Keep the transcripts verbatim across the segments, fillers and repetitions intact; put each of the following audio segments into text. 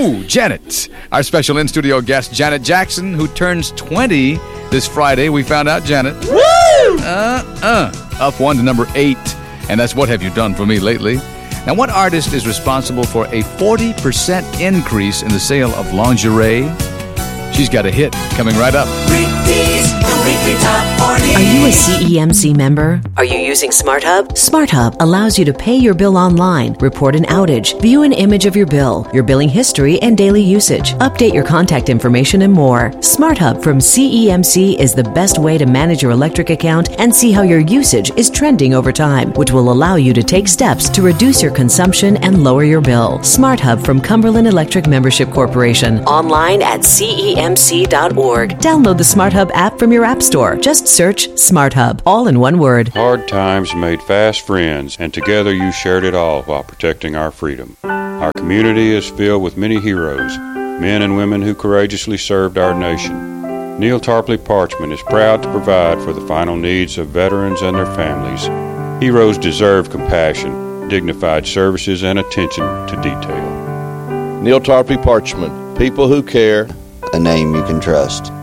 Oh, Janet. Our special in-studio guest, Janet Jackson, who turns twenty this Friday. We found out, Janet. Woo! Uh-uh. Up one to number eight. And that's What Have You Done For Me Lately. Now, what artist is responsible for a forty percent increase in the sale of lingerie? She's got a hit coming right up. Weekdays, the Weekly Top forty. Are you a C E M C member? Are you using SmartHub? SmartHub allows you to pay your bill online, report an outage, view an image of your bill, your billing history, and daily usage, update your contact information, and more. SmartHub from C E M C is the best way to manage your electric account and see how your usage is trending over time, which will allow you to take steps to reduce your consumption and lower your bill. SmartHub from Cumberland Electric Membership Corporation. Online at C E M C dot org. Download the SmartHub app from your app store. Just search SmartHub, all in one word. Hard times made fast friends, and together you shared it all while protecting our freedom. Our community is filled with many heroes, men and women who courageously served our nation. Neil Tarpley Parchman is proud to provide for the final needs of veterans and their families. Heroes deserve compassion, dignified services, and attention to detail. Neil Tarpley Parchman, people who care, a name you can trust.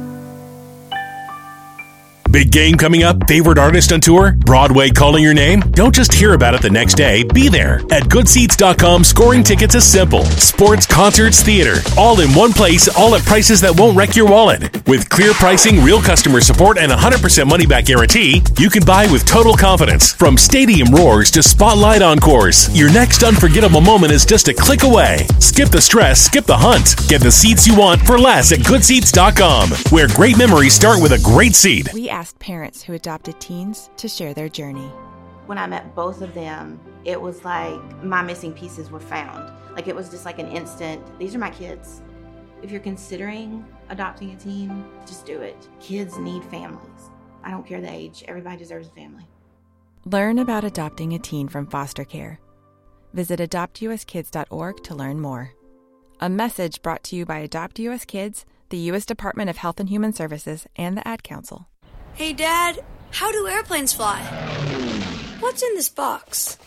Big game coming up? Favorite artist on tour? Broadway calling your name? Don't just hear about it the next day. Be there. At good seats dot com, scoring tickets is simple. Sports, concerts, theater. All in one place, all at prices that won't wreck your wallet. With clear pricing, real customer support, and a one hundred percent money-back guarantee, you can buy with total confidence. From stadium roars to spotlight encores, your next unforgettable moment is just a click away. Skip the stress, skip the hunt. Get the seats you want for less at good seats dot com, where great memories start with a great seat. We asked parents who adopted teens to share their journey. When I met both of them, it was like my missing pieces were found. Like it was just like an instant, these are my kids. If you're considering adopting a teen, just do it. Kids need families. I don't care the age, everybody deserves a family. Learn about adopting a teen from foster care. Visit adopt u s kids dot org to learn more. A message brought to you by Adopt U S Kids, the U S Department of Health and Human Services, and the Ad Council. Hey, Dad, how do airplanes fly? What's in this box?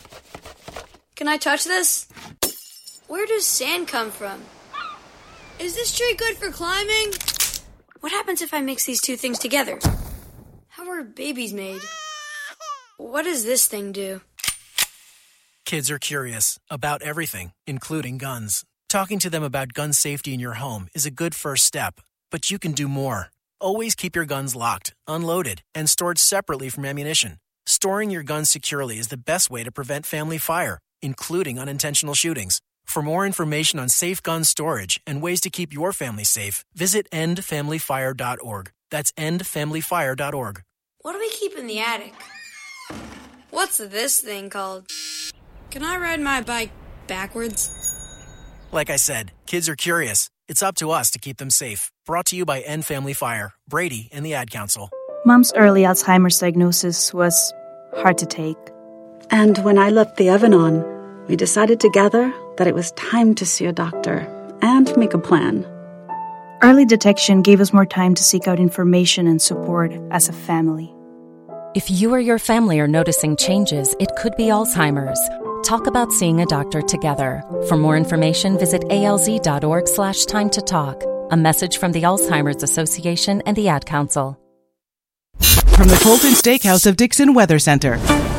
Can I touch this? Where does sand come from? Is this tree good for climbing? What happens if I mix these two things together? How are babies made? What does this thing do? Kids are curious about everything, including guns. Talking to them about gun safety in your home is a good first step, but you can do more. Always keep your guns locked, unloaded, and stored separately from ammunition. Storing your guns securely is the best way to prevent family fire, including unintentional shootings. For more information on safe gun storage and ways to keep your family safe, visit end family fire dot org. That's end family fire dot org. What do we keep in the attic? What's this thing called? Can I ride my bike backwards? Like I said, kids are curious. It's up to us to keep them safe. Brought to you by End Family Fire, Brady, and the Ad Council. Mom's early Alzheimer's diagnosis was hard to take. And when I left the oven on, we decided together that it was time to see a doctor and make a plan. Early detection gave us more time to seek out information and support as a family. If you or your family are noticing changes, it could be Alzheimer's. Talk about seeing a doctor together. For more information, visit A L Z dot org slash time to talk. A message from the Alzheimer's Association and the Ad Council. From the Colton Steakhouse of Dixon Weather Center.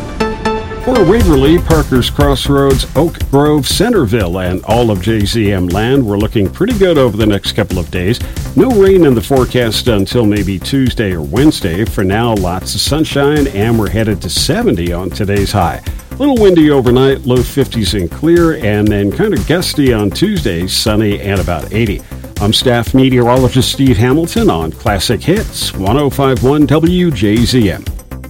For Waverly, Parker's Crossroads, Oak Grove, Centerville, and all of J Z M land, we're looking pretty good over the next couple of days. No rain in the forecast until maybe Tuesday or Wednesday. For now, lots of sunshine, and we're headed to seventy on today's high. A little windy overnight, low fifties and clear, and then kind of gusty on Tuesday, sunny and about eighty. I'm staff meteorologist Steve Hamilton on Classic Hits, one oh five point one W J Z M.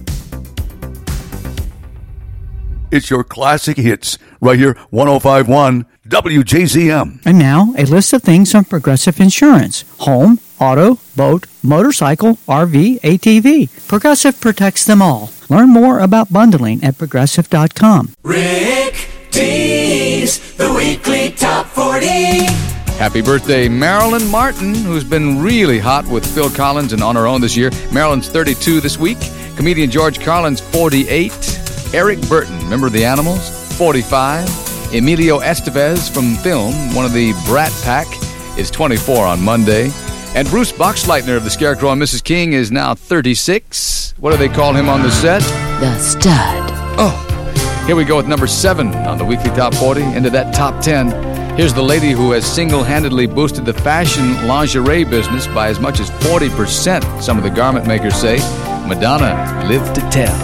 It's your Classic Hits right here, one oh five point one W J Z M. And now, a list of things on Progressive Insurance. Home, auto, boat, motorcycle, R V, A T V. Progressive protects them all. Learn more about bundling at progressive dot com. Rick Dees, the weekly top forty. Happy birthday, Marilyn Martin, who's been really hot with Phil Collins and on her own this year. Marilyn's thirty-two this week. Comedian George Carlin's forty-eight. Eric Burton, remember the Animals? forty-five. Emilio Estevez from film, one of the Brat Pack, is twenty-four on Monday. And Bruce Boxleitner of The Scarecrow and Missus King is now thirty-six. What do they call him on the set? The Stud. Oh, here we go with number seven on the Weekly Top forty. Into that top ten. Here's the lady who has single-handedly boosted the fashion lingerie business by as much as forty percent, some of the garment makers say. Madonna, Live to Tell.